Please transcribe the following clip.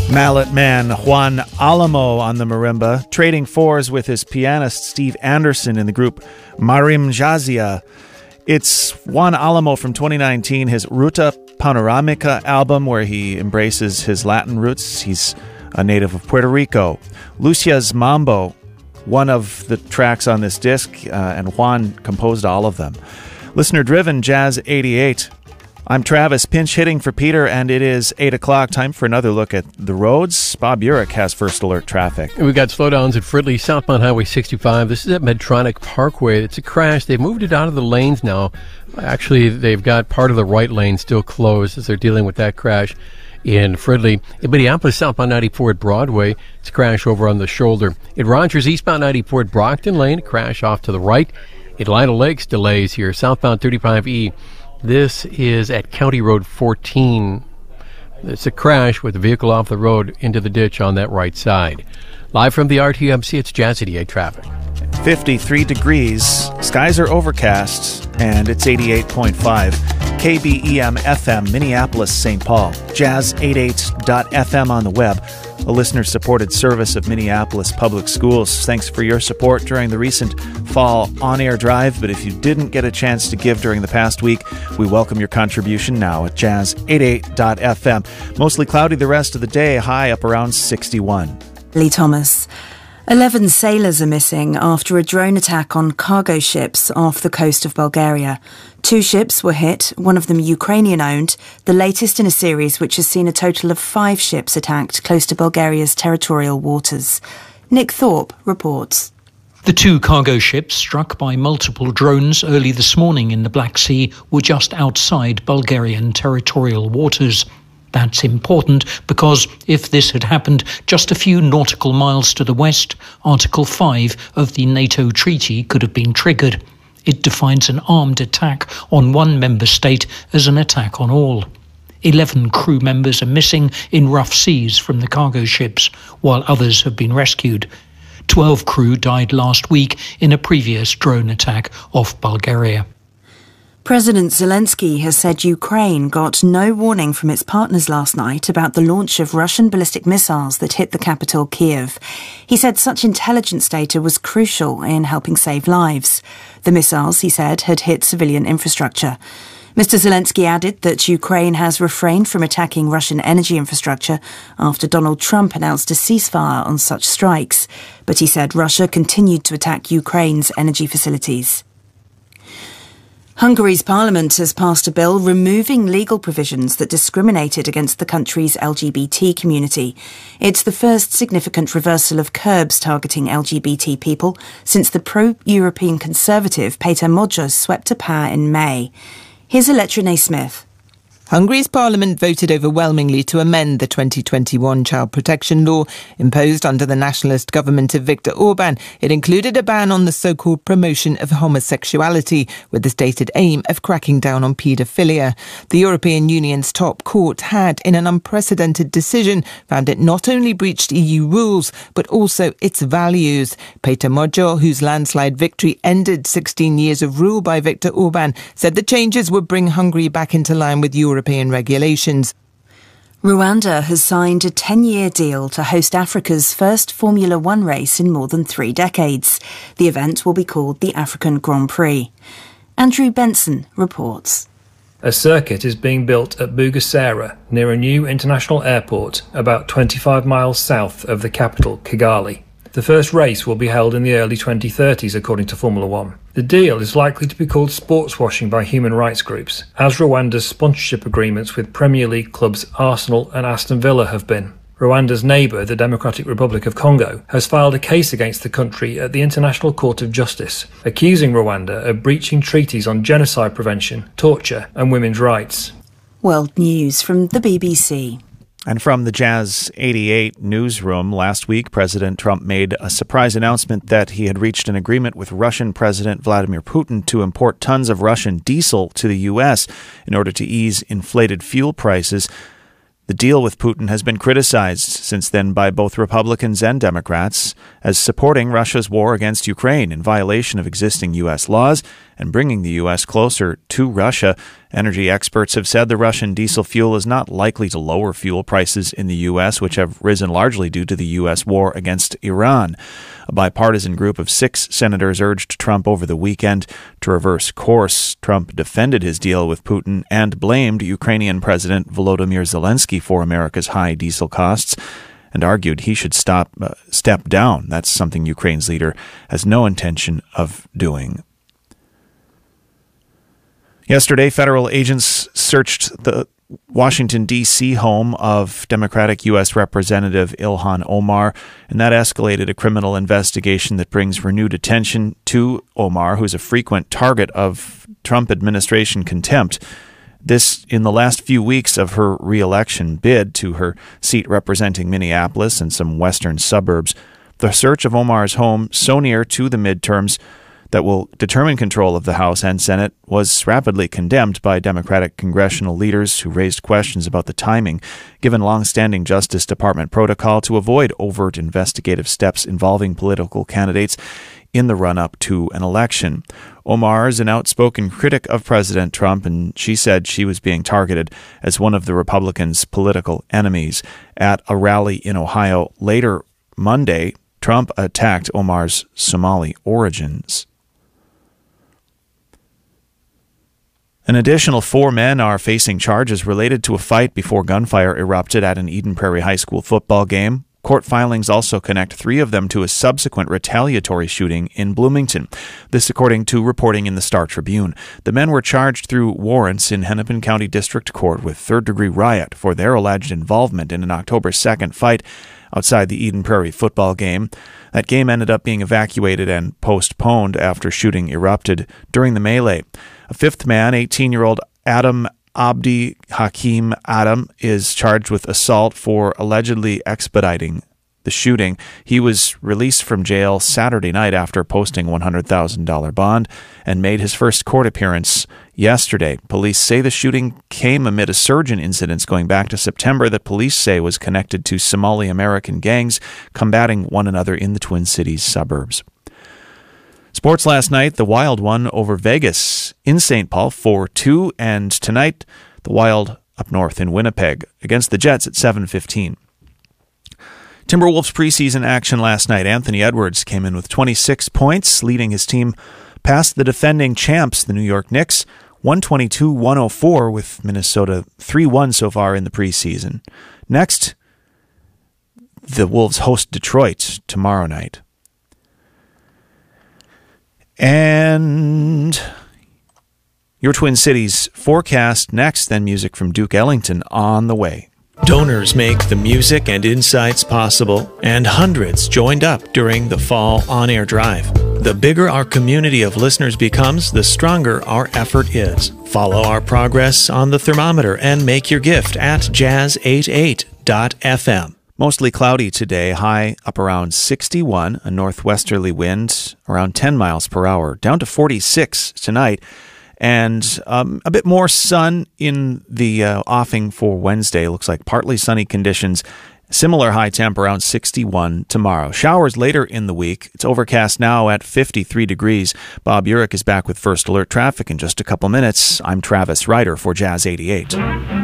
Mallet man Juan Alamo on the marimba, trading fours with his pianist Steve Anderson in the group Marim Jazia. It's Juan Alamo from 2019, his Ruta Panoramica album, where he embraces his Latin roots. He's a native of Puerto Rico. Lucia's Mambo, one of the tracks on this disc, and Juan composed all of them. Listener-driven Jazz 88. I'm Travis, pinch hitting for Peter, and it is 8 o'clock. Time for another look at the roads. Bob Urich has first alert traffic. We've got slowdowns at Fridley, southbound Highway 65. This is at Medtronic Parkway. It's a crash. They've moved it out of the lanes now. Actually, they've got part of the right lane still closed as they're dealing with that crash in Fridley. In Minneapolis, southbound 94 at Broadway. It's a crash over on the shoulder. At Rogers, eastbound 94 at Brockton Lane, a crash off to the right. At Lino Lakes, delays here. Southbound 35E. This is at County Road 14. It's a crash with the vehicle off the road into the ditch on that right side. Live from the RTMC, it's Jazz 88 traffic. 53 degrees, skies are overcast, and it's 88.5. KBEM FM, Minneapolis, St. Paul. Jazz88.fm on the web, a listener-supported service of Minneapolis Public Schools. Thanks for your support during the recent fall on-air drive, but if you didn't get a chance to give during the past week, we welcome your contribution now at Jazz88.fm. Mostly cloudy the rest of the day, high up around 61. Lee Thomas. 11 sailors are missing after a drone attack on cargo ships off the coast of Bulgaria. 2 ships were hit, one of them Ukrainian-owned, the latest in a series which has seen a total of 5 ships attacked close to Bulgaria's territorial waters. Nick Thorpe reports. The 2 cargo ships struck by multiple drones early this morning in the Black Sea were just outside Bulgarian territorial waters. That's important because if this had happened just a few nautical miles to the west, Article 5 of the NATO treaty could have been triggered. It defines an armed attack on one member state as an attack on all. 11 crew members are missing in rough seas from the cargo ships, while others have been rescued. 12 crew died last week in a previous drone attack off Bulgaria. President Zelensky has said Ukraine got no warning from its partners last night about the launch of Russian ballistic missiles that hit the capital, Kiev. He said such intelligence data was crucial in helping save lives. The missiles, he said, had hit civilian infrastructure. Mr. Zelensky added that Ukraine has refrained from attacking Russian energy infrastructure after Donald Trump announced a ceasefire on such strikes. But he said Russia continued to attack Ukraine's energy facilities. Hungary's parliament has passed a bill removing legal provisions that discriminated against the country's LGBT community. It's the first significant reversal of curbs targeting LGBT people since the pro-European conservative Peter Magyar swept to power in May. Here's Electra Smith. Hungary's parliament voted overwhelmingly to amend the 2021 child protection law imposed under the nationalist government of Viktor Orban. It included a ban on the so-called promotion of homosexuality, with the stated aim of cracking down on paedophilia. The European Union's top court had, in an unprecedented decision, found it not only breached EU rules, but also its values. Peter Magyar, whose landslide victory ended 16 years of rule by Viktor Orban, said the changes would bring Hungary back into line with European regulations. Rwanda has signed a 10-year deal to host Africa's first Formula One race in more than 3 decades. The event will be called the African Grand Prix. Andrew Benson reports. A circuit is being built at Bugesera, near a new international airport, about 25 miles south of the capital, Kigali. The first race will be held in the early 2030s, according to Formula One. The deal is likely to be called sports washing by human rights groups, as Rwanda's sponsorship agreements with Premier League clubs Arsenal and Aston Villa have been. Rwanda's neighbour, the Democratic Republic of Congo, has filed a case against the country at the International Court of Justice, accusing Rwanda of breaching treaties on genocide prevention, torture and women's rights. World News from the BBC. And from the Jazz 88 newsroom, last week, President Trump made a surprise announcement that he had reached an agreement with Russian President Vladimir Putin to import tons of Russian diesel to the U.S. in order to ease inflated fuel prices. The deal with Putin has been criticized since then by both Republicans and Democrats as supporting Russia's war against Ukraine in violation of existing U.S. laws and bringing the U.S. closer to Russia. Energy experts have said the Russian diesel fuel is not likely to lower fuel prices in the U.S., which have risen largely due to the U.S. war against Iran. A bipartisan group of 6 senators urged Trump over the weekend to reverse course. Trump defended his deal with Putin and blamed Ukrainian President Volodymyr Zelensky for America's high diesel costs and argued he should step down. That's something Ukraine's leader has no intention of doing. Yesterday, federal agents searched the Washington, D.C. home of Democratic U.S. Representative Ilhan Omar, and that escalated a criminal investigation that brings renewed attention to Omar, who's a frequent target of Trump administration contempt. This in the last few weeks of her re-election bid to her seat representing Minneapolis and some western suburbs. The search of Omar's home, so near to the midterms that will determine control of the House and Senate, was rapidly condemned by Democratic congressional leaders who raised questions about the timing, given long-standing Justice Department protocol to avoid overt investigative steps involving political candidates in the run-up to an election. Omar is an outspoken critic of President Trump, and she said she was being targeted as one of the Republicans' political enemies. At a rally in Ohio later Monday, Trump attacked Omar's Somali origins. An additional 4 men are facing charges related to a fight before gunfire erupted at an Eden Prairie High School football game. Court filings also connect 3 of them to a subsequent retaliatory shooting in Bloomington. This according to reporting in the Star Tribune. The men were charged through warrants in Hennepin County District Court with third-degree riot for their alleged involvement in an October 2nd fight outside the Eden Prairie football game. That game ended up being evacuated and postponed after shooting erupted during the melee. A 5th man, 18-year-old Adam Abdi Hakim Adam, is charged with assault for allegedly expediting the shooting. He was released from jail Saturday night after posting $100,000 bond and made his first court appearance yesterday. Police say the shooting came amid a surge in incidents going back to September that police say was connected to Somali American gangs combating one another in the Twin Cities suburbs. Sports last night, the Wild won over Vegas in St. Paul 4-2, and tonight the Wild up north in Winnipeg against the Jets at 7:15. Timberwolves preseason action last night. Anthony Edwards came in with 26 points, leading his team past the defending champs, the New York Knicks, 122-104, with Minnesota 3-1 so far in the preseason. Next, the Wolves host Detroit tomorrow night. And your Twin Cities forecast next, then music from Duke Ellington on the way. Donors make the music and insights possible, and hundreds joined up during the Fall On-Air Drive. The bigger our community of listeners becomes, the stronger our effort is. Follow our progress on the thermometer and make your gift at jazz88.fm. Mostly cloudy today, high up around 61, a northwesterly wind around 10 miles per hour, down to 46 tonight, and a bit more sun in the offing for Wednesday. Looks like partly sunny conditions, similar high temp around 61 tomorrow. Showers later in the week. It's overcast now at 53 degrees. Bob Urich is back with First Alert Traffic in just a couple minutes. I'm Travis Ryder for Jazz 88.